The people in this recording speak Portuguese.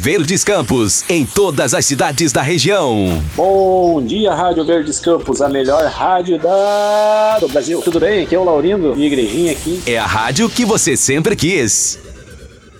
Verdes Campos, em todas as cidades da região. Bom dia, Rádio Verdes Campos, a melhor rádio do Brasil. Tudo bem? Aqui é o Laurindo e Igrejinha aqui. É a rádio que você sempre quis.